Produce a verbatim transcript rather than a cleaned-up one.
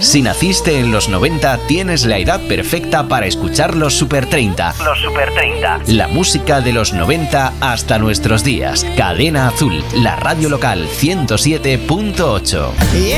Si naciste en los noventa, tienes la edad perfecta para escuchar los Super treinta. Los Super treinta. La música de los noventa hasta nuestros días. Cadena Azul, la radio local ciento siete punto ocho. Yeah.